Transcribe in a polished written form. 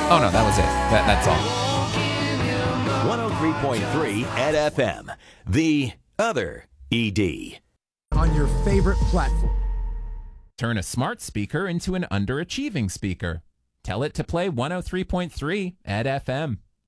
Oh, no, that was it. That's all. 103.3 at FM. The other ED. On your favorite platform. Turn a smart speaker into an underachieving speaker. Tell it to play 103.3 at FM.